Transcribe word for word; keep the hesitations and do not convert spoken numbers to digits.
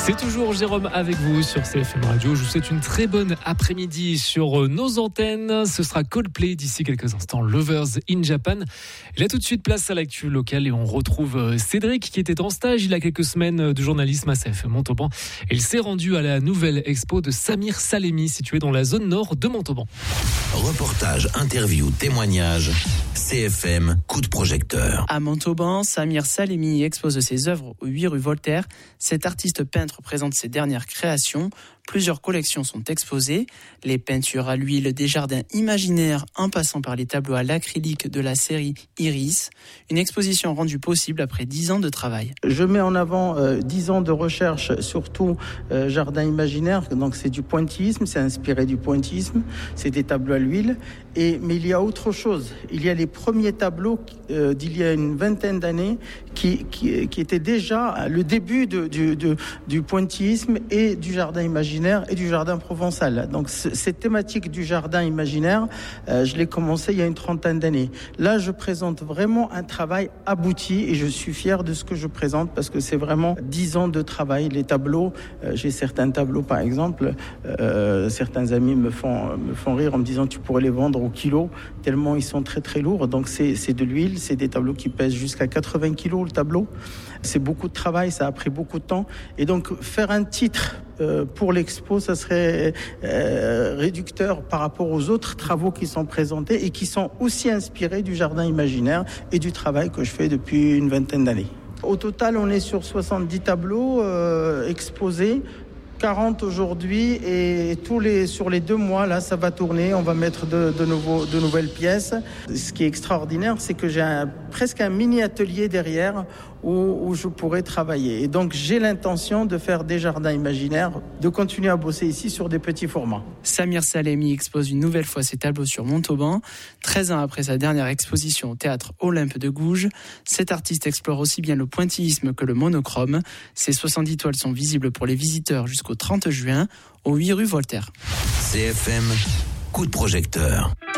C'est toujours Jérôme avec vous sur C F M Radio. Je vous souhaite une très bonne après-midi sur nos antennes. Ce sera Coldplay d'ici quelques instants, Lovers in Japan. Et là tout de suite, place à l'actu locale et on retrouve Cédric qui était en stage il y a quelques semaines de journalisme à C F M Montauban. Il s'est rendu à la nouvelle expo de Samir Salemi située dans la zone nord de Montauban. Reportage, interview, témoignage, C F M, coup de projecteur. À Montauban, Samir Salemi expose ses œuvres au huit rue Voltaire. Cet artiste peintre présente ses dernières créations. Plusieurs collections sont exposées. Les peintures à l'huile des jardins imaginaires en passant par les tableaux à l'acrylique de la série Iris. Une exposition rendue possible après dix ans de travail. Je mets en avant euh, dix ans de recherche, surtout euh, jardin imaginaire. Donc c'est du pointillisme, c'est inspiré du pointillisme. C'est des tableaux à l'huile. Et, mais il y a autre chose. Il y a les premiers tableaux euh, d'il y a une vingtaine d'années qui, qui, qui étaient déjà le début de, du, de, du pointillisme et du jardin imaginaire et du jardin provençal. Donc cette thématique du jardin imaginaire, euh, je l'ai commencé il y a une trentaine d'années. Là, je présente vraiment un travail abouti et je suis fier de ce que je présente parce que c'est vraiment dix ans de travail. Les tableaux, euh, j'ai certains tableaux par exemple, euh, certains amis me font, me font rire en me disant tu pourrais les vendre au kilo tellement ils sont très très lourds. Donc c'est, c'est de l'huile, c'est des tableaux qui pèsent jusqu'à quatre-vingts kilos le tableau. C'est beaucoup de travail, ça a pris beaucoup de temps. Et donc faire un titre euh, pour l'expo, ça serait euh, réducteur par rapport aux autres travaux qui sont présentés et qui sont aussi inspirés du jardin imaginaire et du travail que je fais depuis une vingtaine d'années. Au total, on est sur soixante-dix tableaux euh, exposés. quarante aujourd'hui et tous les, sur les deux mois, là, ça va tourner. On va mettre de, de, nouveaux, de nouvelles pièces. Ce qui est extraordinaire, c'est que j'ai un, presque un mini-atelier derrière où, où je pourrais travailler. Et donc, j'ai l'intention de faire des jardins imaginaires, de continuer à bosser ici sur des petits formats. Samir Salemi expose une nouvelle fois ses tableaux sur Montauban. treize ans après sa dernière exposition au théâtre Olympe de Gouges, cet artiste explore aussi bien le pointillisme que le monochrome. Ses soixante-dix toiles sont visibles pour les visiteurs jusqu'au trente juin, au huit rue Voltaire. C F M, coup de projecteur.